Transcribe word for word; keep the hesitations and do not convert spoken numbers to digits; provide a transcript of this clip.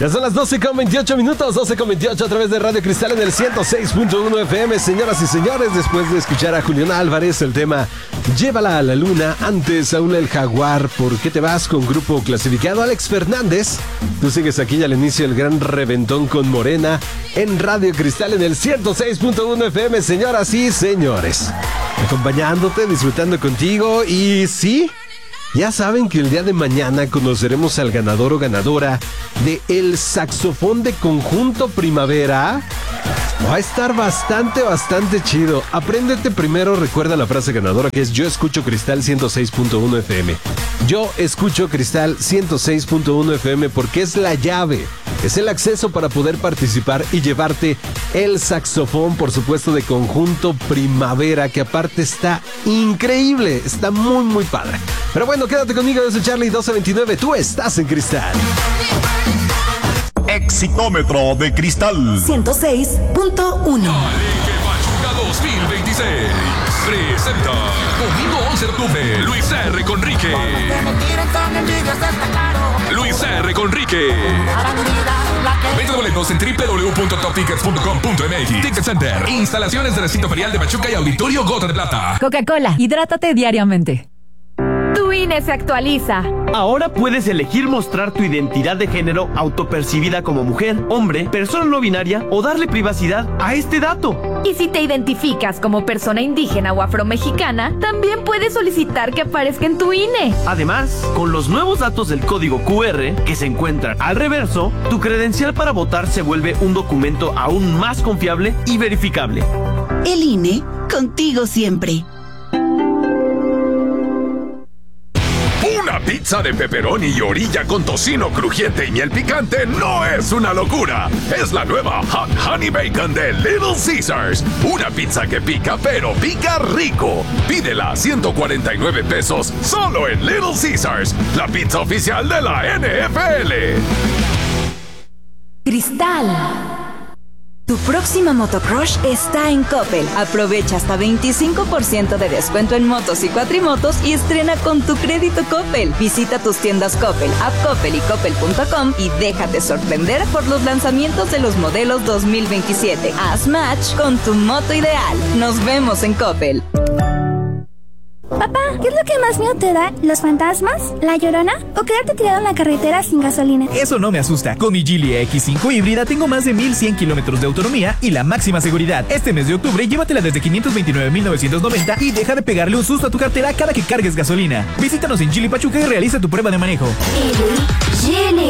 Ya son las doce con veintiocho minutos, doce con veintiocho a través de Radio Cristal en el ciento seis punto uno F M. Señoras y señores, después de escuchar a Julián Álvarez, el tema Llévala a la Luna, antes Saúl el Jaguar, ¿por qué te vas? Con grupo clasificado. Alex Fernández, tú sigues aquí ya al inicio el gran reventón con Morena en Radio Cristal en el ciento seis punto uno F M. Señoras y señores, acompañándote, disfrutando contigo. Y sí, ya saben que el día de mañana conoceremos al ganador o ganadora de el saxofón de Conjunto Primavera. Va a estar bastante, bastante chido. Apréndete primero, recuerda la frase ganadora, que es: yo escucho Cristal ciento seis punto uno F M. Yo escucho Cristal ciento seis punto uno F M porque es la llave, es el acceso para poder participar y llevarte el saxofón, por supuesto, de Conjunto Primavera, que aparte está increíble, está muy, muy padre. Pero bueno, quédate conmigo, yo soy Charlie doce veintinueve, tú estás en Cristal. Exitómetro de Cristal ciento seis punto uno. Palenque Pachuca dos mil veintiséis presenta domingo once de octubre Luis R. Conrique. Luis R. Conrique. Venta boletos en doble u doble u doble u punto top tickets punto com punto m x. Ticket Center, instalaciones de recinto ferial de Pachuca y Auditorio Gota de Plata. Coca-Cola, hidrátate diariamente. Tu I N E se actualiza. Ahora puedes elegir mostrar tu identidad de género autopercibida como mujer, hombre, persona no binaria o darle privacidad a este dato. Y si te identificas como persona indígena o afromexicana, también puedes solicitar que aparezca en tu I N E. Además, con los nuevos datos del código Q R que se encuentran al reverso, tu credencial para votar se vuelve un documento aún más confiable y verificable. El I N E, contigo siempre. Una pizza de pepperoni y orilla con tocino crujiente y miel picante no es una locura. Es la nueva Hot Honey Bacon de Little Caesars. Una pizza que pica, pero pica rico. Pídela a ciento cuarenta y nueve pesos solo en Little Caesars, la pizza oficial de la N F L. Cristal. Tu próxima motocrush está en Coppel. Aprovecha hasta veinticinco por ciento de descuento en motos y cuatrimotos y estrena con tu crédito Coppel. Visita tus tiendas Coppel, App Coppel y Coppel punto com y déjate sorprender por los lanzamientos de los modelos dos mil veintisiete. Haz match con tu moto ideal. Nos vemos en Coppel. Papá, ¿qué es lo que más miedo te da? ¿Los fantasmas? ¿La llorona? ¿O quedarte tirado en la carretera sin gasolina? Eso no me asusta. Con mi Geely X cinco híbrida tengo más de mil cien kilómetros de autonomía y la máxima seguridad. Este mes de octubre llévatela desde quinientos veintinueve mil novecientos noventa y deja de pegarle un susto a tu cartera cada que cargues gasolina. Visítanos en Geely Pachuca y realiza tu prueba de manejo. Geely